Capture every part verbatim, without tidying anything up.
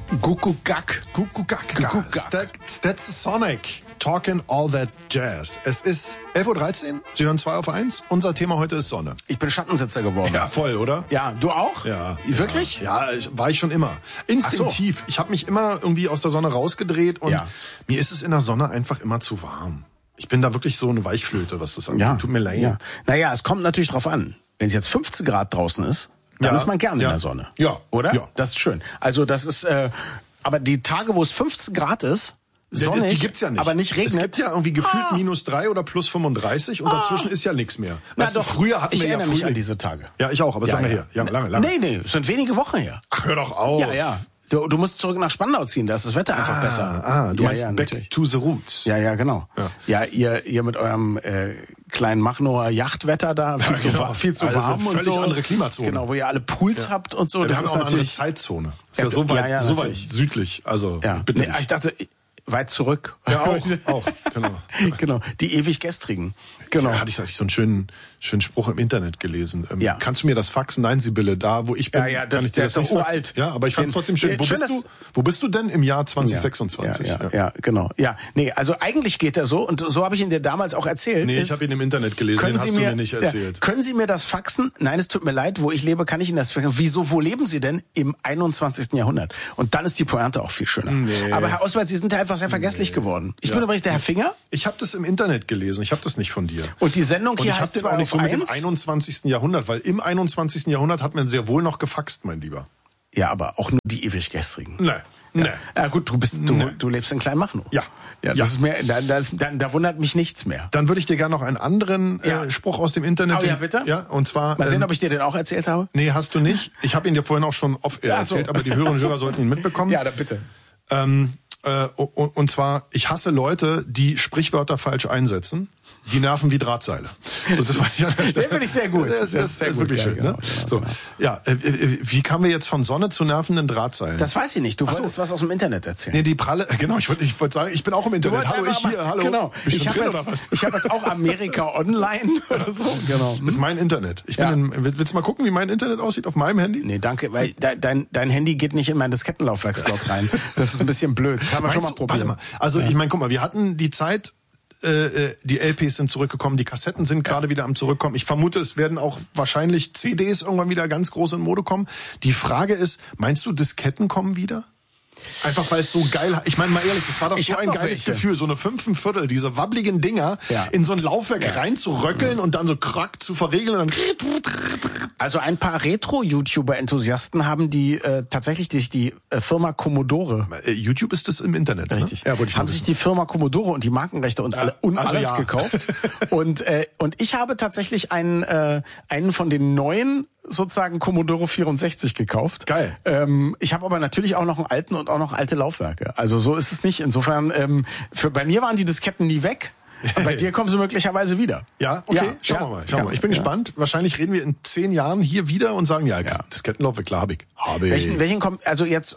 Gukugak. Gukugak. Gukugak. Stetsasonic. Talking all that jazz. Es ist elf Uhr dreizehn. Sie hören zwei auf eins. Unser Thema heute ist Sonne. Ich bin Schattensitzer geworden. Ja, voll, oder? Ja, du auch? Ja. Wirklich? Ja, ja, war ich schon immer. Instinktiv. So. Ich habe mich immer irgendwie aus der Sonne rausgedreht und ja. mir ist es in der Sonne einfach immer zu warm. Ich bin da wirklich so eine Weichflöte, was das angeht. Ja. Tut mir leid. Ja. Naja, es kommt natürlich drauf an. Wenn es jetzt fünfzehn Grad draußen ist, dann ja. ist man gerne ja. in der Sonne. Ja. Oder? Ja. Das ist schön. Also das ist, äh, aber die Tage, wo es fünfzehn Grad ist, sonnig, die, die gibt's ja nicht. aber nicht regnet. Es gibt ja irgendwie gefühlt ah. minus drei oder plus fünfunddreißig und ah. dazwischen ist ja nichts mehr. Na weißt doch, du, früher hatten ich wir ja erinnere mich früher an diese Tage. Ja, ich auch, aber es ist ja, lange ja. her. Ja, lange, lange. Nee, nee, es sind wenige Wochen her. Ach, hör doch auf. Ja, ja. Du, du musst zurück nach Spandau ziehen, da ist das Wetter einfach ah, besser. Ah, du ja, meinst ja, back natürlich. to the roots. Ja, ja, genau. Ja, ja ihr, ihr mit eurem äh, kleinen Machnower Yachtwetter da, viel, ja, zu, genau. viel zu also warm und völlig so. andere Klimazone. Genau, wo ihr alle Pools ja. habt und so. Ja, das wir ist haben auch eine natürlich andere Zeitzone. Ist ja, ja so weit, ja, ja, so weit südlich. Also ja. bitte Nee, nicht. ich dachte, weit zurück. Ja, auch, auch, genau. Genau, die ewig gestrigen. Genau. Ja, hatte ich, hatte ich so einen schönen, schönen Spruch im Internet gelesen. Ähm, ja. Kannst du mir das faxen? Nein, Sibylle, da wo ich bin. Ja, ja, das, kann ich dir der das ist nicht doch faxen. uralt. Ja, aber ich fand es trotzdem schön. Wo schön, bist du? Wo bist du denn im Jahr zwanzig sechsundzwanzig? Ja, ja, ja, ja, genau. Ja, nee, also eigentlich geht er so und so habe ich ihn dir damals auch erzählt. Nee, ist, ich habe ihn im Internet gelesen, den Sie hast mir, du mir nicht erzählt. Ja, können Sie mir das faxen? Nein, es tut mir leid, wo ich lebe, kann ich Ihnen das faxen. Wieso, wo leben Sie denn? Im einundzwanzigsten Jahrhundert. Und dann ist die Pointe auch viel schöner. Nee. Aber Herr Oswald, Sie sind ja einfach sehr vergesslich nee. geworden. Ich ja. bin übrigens der Herr Finger. Ich habe das im Internet gelesen, ich habe das nicht von dir. Und die Sendung hier und heißt ich habe auch nicht so mit dem einundzwanzigsten Jahrhundert, weil im einundzwanzigsten Jahrhundert hat man sehr wohl noch gefaxt, mein Lieber. Ja, aber auch nur die ewig gestrigen. Nee. Nee. Ja. ja gut, du bist du, nee. du lebst in Kleinmachnow. Ja. Ja, das ja. ist mir, da, das, da, da wundert mich nichts mehr. Dann würde ich dir gerne noch einen anderen ja. äh, Spruch aus dem Internet. Oh ja, bitte? Ja, und zwar. Mal sehen, ähm, ob ich dir den auch erzählt habe. Nee, hast du nicht. Ich habe ihn dir vorhin auch schon off air erzählt, so. aber die Hörerinnen und Hörer sollten ihn mitbekommen. Ja, da bitte. Ähm, äh, und, und zwar, ich hasse Leute, die Sprichwörter falsch einsetzen. Die nerven wie Drahtseile. Das war ja, den finde ich sehr gut. Das, das, das ist sehr wirklich ja, schön. Genau, ne? genau, so, genau. Ja, äh, wie kamen wir jetzt von Sonne zu nervenden Drahtseilen? Das weiß ich nicht. Du Ach wolltest so. was aus dem Internet erzählen. Nee, die pralle. Genau, ich wollte ich wollte sagen, ich bin auch im Internet. Hallo, ich hier. Hallo. Genau. Bist ich habe jetzt, ich hab jetzt auch Amerika Online oder so. Genau. Das ist mein Internet. Ich bin ja. in, willst du mal gucken, wie mein Internet aussieht auf meinem Handy? Nee, danke, weil dein dein Handy geht nicht in mein Diskettenlaufwerkslot rein. Das ist ein bisschen blöd. Das haben wir Meinst schon mal probiert. Warte mal. Also, ja. ich meine, guck mal, wir hatten die Zeit. Die L Ps sind zurückgekommen, die Kassetten sind gerade ja. wieder am Zurückkommen. Ich vermute, es werden auch wahrscheinlich C Ds irgendwann wieder ganz groß in Mode kommen. Die Frage ist, meinst du, Disketten kommen wieder? Einfach weil es so geil, ich meine mal ehrlich, das war doch ich so ein geiles welche. Gefühl, so eine Fünfenviertel, diese wabbligen Dinger ja. in so ein Laufwerk ja. reinzuröckeln ja. und dann so krack zu verriegeln und dann also ein paar Retro-YouTuber-Enthusiasten haben die äh, tatsächlich die, die äh, Firma Commodore. Äh, YouTube ist das im Internet, richtig? Ne? Ja, wollte ich haben sich die Firma Commodore und die Markenrechte und, alle, und also alles ja. gekauft. und äh, und ich habe tatsächlich einen äh, einen von den neuen sozusagen Commodore vierundsechzig gekauft. Geil. Ähm, ich habe aber natürlich auch noch einen alten und auch noch alte Laufwerke. Also so ist es nicht. Insofern, ähm, für, bei mir waren die Disketten nie weg. Bei dir kommen sie möglicherweise wieder. Ja, okay, ja, schauen ja, wir mal. Schauen ja, mal. Ich bin ja. gespannt. Wahrscheinlich reden wir in zehn Jahren hier wieder und sagen, ja, ja. Diskettenlaufwerk, klar, hab ich. Hab ich. Welchen, welchen, also jetzt,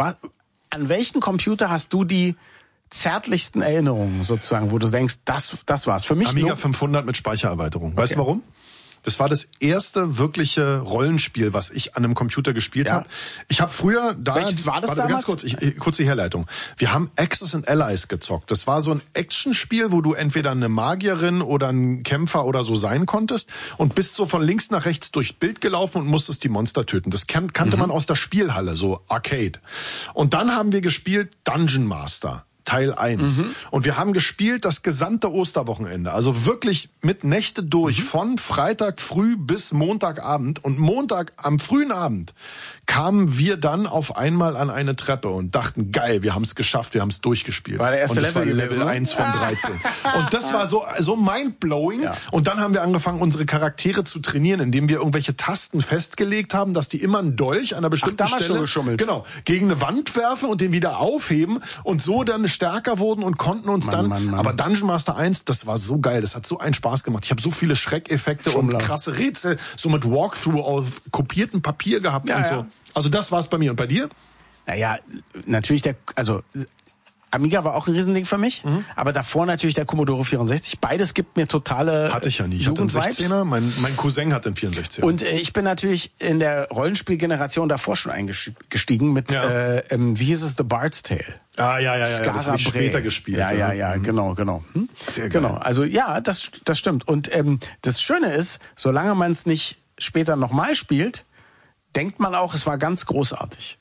an welchen Computer hast du die zärtlichsten Erinnerungen sozusagen, wo du denkst, das, das war's. Für mich Amiga nur fünfhundert mit Speichererweiterung. Weißt okay. du warum? Das war das erste wirkliche Rollenspiel, was ich an einem Computer gespielt ja. habe. Ich habe früher da Welches war das warte, damals? ganz kurz, ich, kurze Herleitung. Wir haben Axis and Allies gezockt. Das war so ein Actionspiel, wo du entweder eine Magierin oder ein Kämpfer oder so sein konntest und bist so von links nach rechts durchs Bild gelaufen und musstest die Monster töten. Das kan- kannte mhm. man aus der Spielhalle, so Arcade. Und dann haben wir gespielt Dungeon Master. Teil eins. Mhm. Und wir haben gespielt das gesamte Osterwochenende. Also wirklich mit Nächte durch. Mhm. Von Freitag früh bis Montagabend. Und Montag am frühen Abend kamen wir dann auf einmal an eine Treppe und dachten, geil, wir haben es geschafft, wir haben es durchgespielt. War der erste und das Level war Level gewesen, eins von dreizehn. Und das war so, so mindblowing. Ja. Und dann haben wir angefangen, unsere Charaktere zu trainieren, indem wir irgendwelche Tasten festgelegt haben, dass die immer einen Dolch an einer bestimmten Ach, damals Stelle schon geschummelt. Genau, gegen eine Wand werfen und den wieder aufheben und so dann stärker wurden und konnten uns Mann, dann, Mann, Mann. aber Dungeon Master eins, das war so geil, das hat so einen Spaß gemacht. Ich habe so viele Schreckeffekte Schummler. und krasse Rätsel, so mit Walkthrough auf kopiertem Papier gehabt ja, und ja. so. Also das war's bei mir. Und bei dir? Naja, natürlich der, also Amiga war auch ein Riesending für mich, mhm. aber davor natürlich der Commodore vierundsechzig. Beides gibt mir totale Hatte ich ja nie. Ich hatte einen sechzehner, mein, mein Cousin hat einen vierundsechziger. Und äh, ich bin natürlich in der Rollenspielgeneration davor schon eingestiegen mit, ja. äh, ähm, wie hieß es, The Bard's Tale. Ah, ja, ja, ja, ja, das habe ich später gespielt. Ja, ja, ja, mhm. genau, genau. Hm? Sehr geil. Genau, also ja, das, das stimmt. Und ähm, das Schöne ist, solange man es nicht später nochmal spielt, denkt man auch, es war ganz großartig.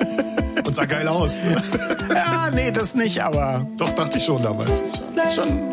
Und sah geil aus. Ja, nee, das nicht, aber... Doch, dachte ich schon damals. Das ist schon...